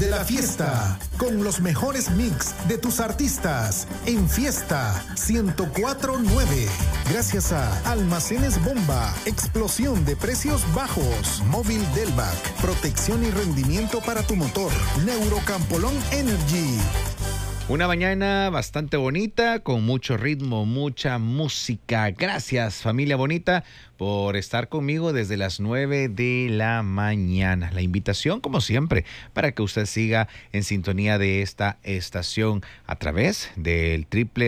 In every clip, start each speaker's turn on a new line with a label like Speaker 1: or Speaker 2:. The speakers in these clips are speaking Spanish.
Speaker 1: de la fiesta, con los mejores mix de tus artistas en Fiesta 104.9. Gracias a Almacenes Bomba, explosión de precios bajos, Móvil Delvac, protección y rendimiento para tu motor, Neurocampolón Energy.
Speaker 2: Una mañana bastante bonita, con mucho ritmo, mucha música. Gracias, familia bonita, por estar conmigo desde las 9 de la mañana. La invitación, como siempre, para que usted siga en sintonía de esta estación a través del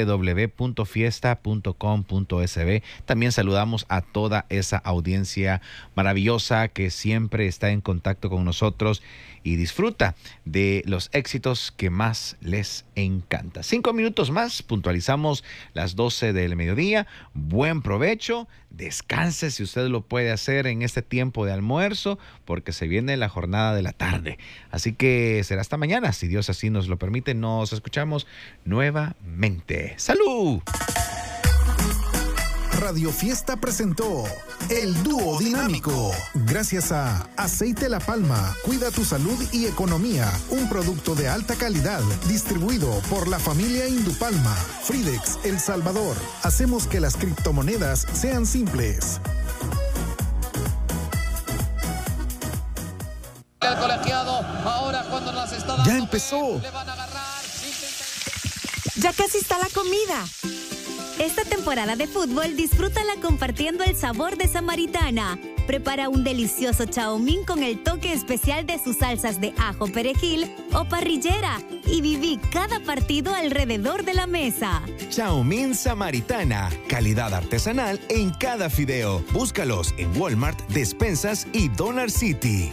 Speaker 2: www.fiesta.com.sb. También saludamos a toda esa audiencia maravillosa que siempre está en contacto con nosotros y disfruta de los éxitos que más les encanta. 5 minutos más, puntualizamos las 12 del mediodía. Buen provecho, descanse si usted lo puede hacer en este tiempo de almuerzo, porque se viene la jornada de la tarde. Así que será hasta mañana, si Dios así nos lo permite. Nos escuchamos nuevamente. ¡Salud!
Speaker 1: Radio Fiesta presentó El Dúo Dinámico. Gracias a Aceite La Palma, cuida tu salud y economía. Un producto de alta calidad, distribuido por la familia Indupalma. Fridex, El Salvador. Hacemos que las criptomonedas sean simples.
Speaker 3: El colegiado, ahora cuando las está dando,
Speaker 1: ¡ya empezó!
Speaker 3: le van a agarrar.
Speaker 4: Ya casi está la comida. Esta temporada de fútbol, disfrútala compartiendo el sabor de Samaritana. Prepara un delicioso chaomín con el toque especial de sus salsas de ajo, perejil o parrillera y viví cada partido alrededor de la mesa.
Speaker 5: Chaomín Samaritana, calidad artesanal en cada fideo. Búscalos en Walmart, Despensas y Dollar City.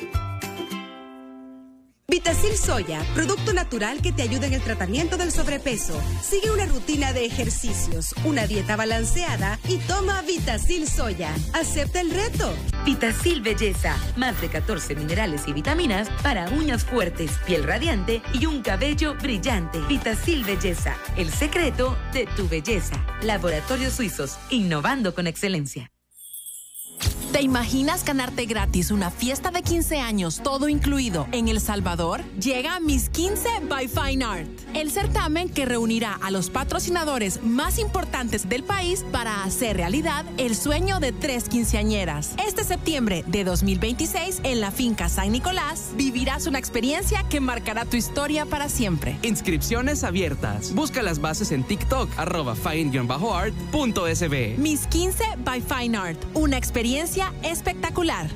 Speaker 6: Vitacil Soya, producto natural que te ayuda en el tratamiento del sobrepeso. Sigue una rutina de ejercicios, una dieta balanceada y toma Vitacil Soya. Acepta el reto.
Speaker 7: Vitacil Belleza, más de 14 minerales y vitaminas para uñas fuertes, piel radiante y un cabello brillante. Vitacil Belleza, el secreto de tu belleza. Laboratorios Suizos, innovando con excelencia.
Speaker 8: ¿Te imaginas ganarte gratis una fiesta de 15 años, todo incluido, en El Salvador? Llega Miss 15 by Fine Art, el certamen que reunirá a los patrocinadores más importantes del país para hacer realidad el sueño de 3 quinceañeras. Este septiembre de 2026, en la finca San Nicolás, vivirás una experiencia que marcará tu historia para siempre.
Speaker 9: Inscripciones abiertas. Busca las bases en TikTok, @fine-art.sb.
Speaker 8: Miss 15 by Fine Art, una experiencia espectacular.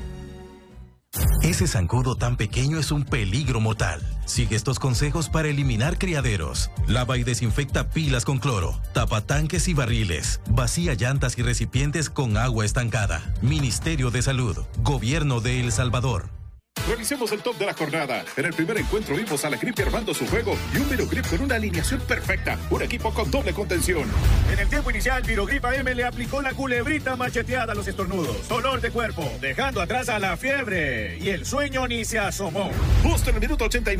Speaker 10: Ese zancudo tan pequeño es un peligro mortal. Sigue estos consejos para eliminar criaderos. Lava y desinfecta pilas con cloro. Tapa tanques y barriles. Vacía llantas y recipientes con agua estancada. Ministerio de Salud. Gobierno de El Salvador.
Speaker 11: Revisemos el top de la jornada. En el primer encuentro vimos a la Grip armando su juego y un Virogrip con una alineación perfecta. Un equipo con doble contención.
Speaker 12: En el tiempo inicial, Virogrip AM le aplicó la culebrita macheteada a los estornudos. Dolor de cuerpo, dejando atrás a la fiebre. Y el sueño ni se asomó.
Speaker 11: Justo en el minuto 89.